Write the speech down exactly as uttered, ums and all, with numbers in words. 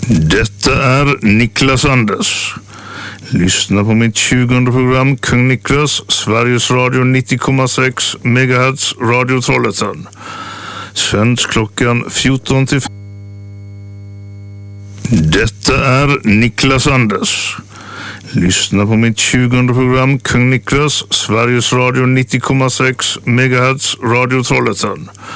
Detta är Niklas Anders. Lyssna på mitt tjugonde program Kung Niklas, Sveriges Radio nittio komma sex megahertz, Radio Trollhättan. Sänds klockan fjorton till femton. Detta är Niklas Anders. Lyssna på mitt tjugonde program Kung Niklas, Sveriges Radio nittio komma sex megahertz, Radio Trollhättan.